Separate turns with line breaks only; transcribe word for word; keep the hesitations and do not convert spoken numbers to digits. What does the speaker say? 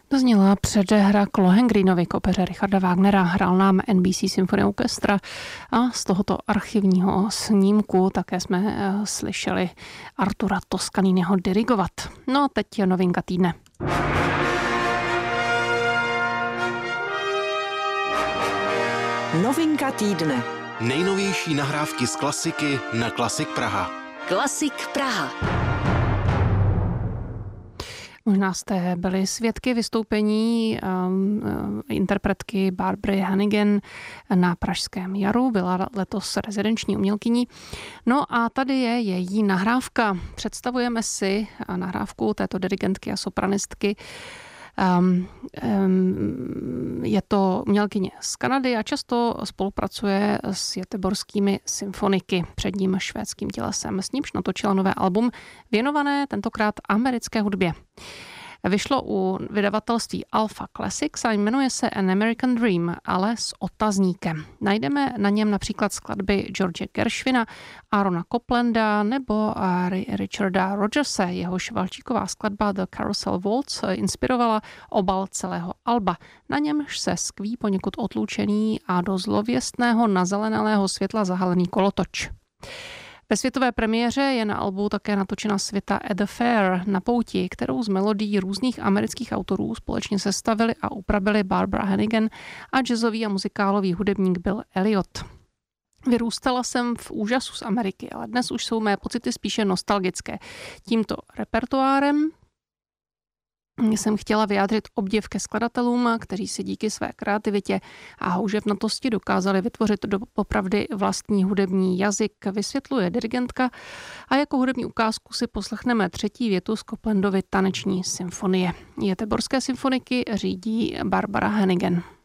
Dozněla předehra k Lohengrinovi k opeře Richarda Wagnera. Hrál nám N B C Symphony Orchestra a z tohoto archivního snímku také jsme uh, slyšeli Artura Toscaniniho dirigovat. No a teď je novinka týdne.
Novinka týdne.
Nejnovější nahrávky z klasiky na Klasik Praha.
Klasik Praha.
Možná jste byli svědky vystoupení um, interpretky Barbary Hannigan na Pražském jaru. Byla letos rezidenční umělkyní. No a tady je její nahrávka. Představujeme si nahrávku této dirigentky a sopranistky. Um, um, je to umělkyně z Kanady a často spolupracuje s göteborskými symfoniky, předním švédským tělesem. S nímž natočila nové album věnované tentokrát americké hudbě. Vyšlo u vydavatelství Alpha Classics a jmenuje se An American Dream, ale s otazníkem. Najdeme na něm například skladby George Gershwina, Aarona Coplanda nebo Richarda Rodgerse. Jehož valčíková skladba The Carousel Waltz inspirovala obal celého alba. Na němž se skví poněkud otlučený a do zlověstného nazelenalého světla zahalený kolotoč. Ve světové premiéře je na albu také natočena svita At the Fair na pouti, kterou z melodií různých amerických autorů společně sestavili a upravili Barbara Hannigan a jazzový a muzikálový hudebník Bill Elliot. Vyrůstala jsem v úžasu z Ameriky, ale dnes už jsou mé pocity spíše nostalgické. Tímto repertoárem jsem chtěla vyjádřit obdiv ke skladatelům, kteří si díky své kreativitě a houževnatosti dokázali vytvořit do popravdy vlastní hudební jazyk, vysvětluje dirigentka a jako hudební ukázku si poslechneme třetí větu z Coplandovy taneční symfonie. Göteborské symfoniky řídí Barbara Hannigan.